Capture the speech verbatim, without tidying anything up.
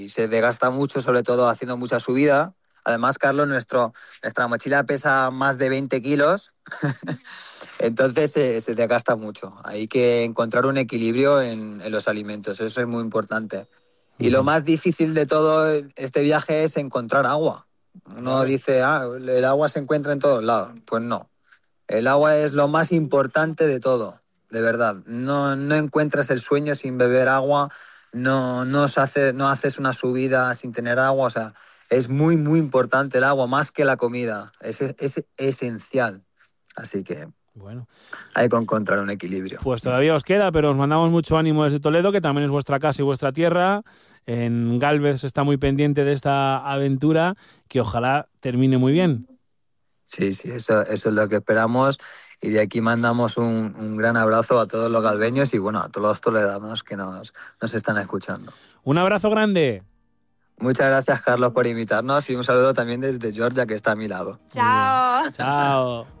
y se desgasta mucho, sobre todo haciendo mucha subida. Además, Carlos, nuestro, nuestra mochila pesa más de veinte kilos, entonces eh, se desgasta mucho. Hay que encontrar un equilibrio en, en los alimentos, eso es muy importante. Y lo Ujú. más difícil de todo este viaje es encontrar agua. Uno Claro. dice, ah, el agua se encuentra en todos lados. Pues no. El agua es lo más importante de todo, de verdad. No, no encuentras el sueño sin beber agua, no, no, se hace, no haces una subida sin tener agua. O sea, es muy, muy importante el agua, más que la comida. Es, es esencial. Así que Bueno, hay que encontrar un equilibrio. pues todavía os queda, pero os mandamos mucho ánimo desde Toledo, que también es vuestra casa y vuestra tierra. En Gálvez se está muy pendiente de esta aventura, que ojalá termine muy bien. Sí, sí, eso, eso es lo que esperamos. Y de aquí mandamos un, un gran abrazo a todos los galbeños y bueno, a todos los toledanos que nos, nos están escuchando. Un abrazo grande. Muchas gracias, Carlos, por invitarnos y un saludo también desde Georgia, que está a mi lado. Muy bien. Chao. Chao.